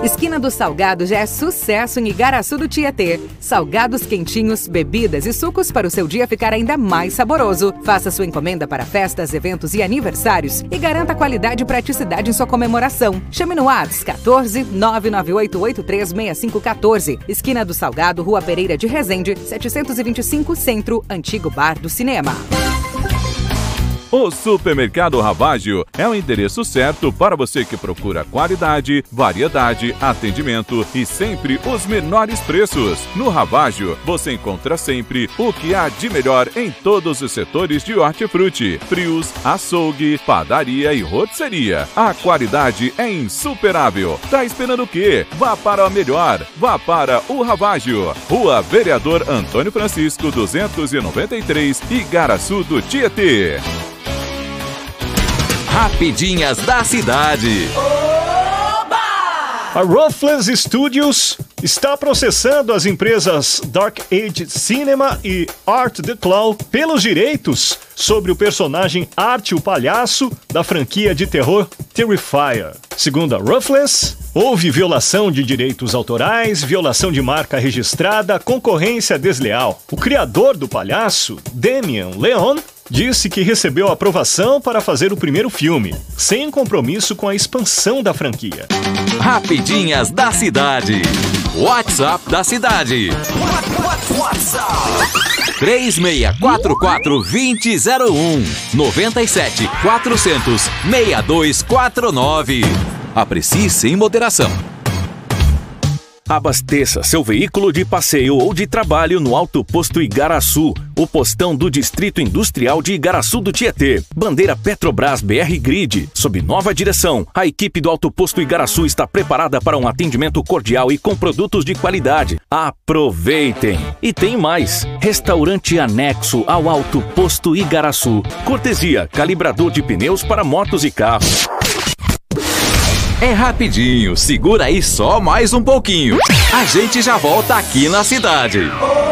Esquina do Salgado já é sucesso em Igaraçu do Tietê. Salgados quentinhos, bebidas e sucos para o seu dia ficar ainda mais saboroso. Faça sua encomenda para festas, eventos e aniversários e garanta qualidade e praticidade em sua comemoração. Chame no WhatsApp 14 998836514. Esquina do Salgado, Rua Pereira de Resende, 725 Centro, Antigo Bar do Cinema. O Supermercado Ravagio é o endereço certo para você que procura qualidade, variedade, atendimento e sempre os menores preços. No Ravagio, você encontra sempre o que há de melhor em todos os setores de hortifruti, frios, açougue, padaria e rotisseria. A qualidade é insuperável. Tá esperando o quê? Vá para o melhor. Vá para o Ravagio. Rua Vereador Antônio Francisco, 293, Igaraçu do Tietê. Rapidinhas da cidade. A Ruthless Studios está processando as empresas Dark Age Cinema e Art the Claw pelos direitos sobre o personagem Art o Palhaço da franquia de terror Terrifier. Segundo a Ruthless, houve violação de direitos autorais, violação de marca registrada, concorrência desleal. O criador do palhaço, Damian Leon, disse que recebeu aprovação para fazer o primeiro filme, sem compromisso com a expansão da franquia. Rapidinhas da cidade. WhatsApp da cidade. WhatsApp 3644-2001 97 400 6249. Aprecie sem moderação. Abasteça seu veículo de passeio ou de trabalho no Alto Posto Igaraçu, o postão do Distrito Industrial de Igaraçu do Tietê. Bandeira Petrobras BR Grid. Sob nova direção, a equipe do Alto Posto Igaraçu está preparada para um atendimento cordial e com produtos de qualidade. Aproveitem! E tem mais! Restaurante anexo ao Alto Posto Igaraçu. Cortesia, calibrador de pneus para motos e carros. É rapidinho, segura aí só mais um pouquinho. A gente já volta aqui na cidade.